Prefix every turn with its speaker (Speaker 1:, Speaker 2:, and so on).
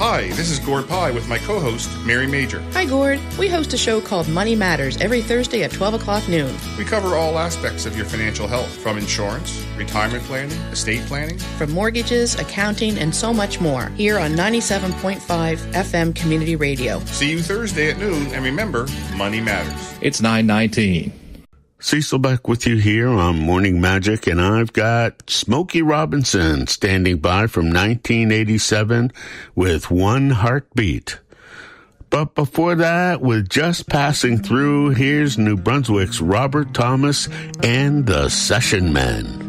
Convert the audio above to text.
Speaker 1: Hi, this is Gord Pye with my co-host, Mary Major.
Speaker 2: Hi, Gord. We host a show called Money Matters every Thursday at 12 o'clock noon.
Speaker 1: We cover all aspects of your financial health, from insurance, retirement planning, estate planning,
Speaker 2: from mortgages, accounting, and so much more, here on 97.5 FM Community Radio.
Speaker 1: See you Thursday at noon, and remember, money matters.
Speaker 3: It's 9:19.
Speaker 4: Cecil Beck with you here on Morning Magic, and I've got Smokey Robinson standing by from 1987 with One Heartbeat. But before that, with Just Passing Through, here's New Brunswick's Robert Thomas and the Session Men.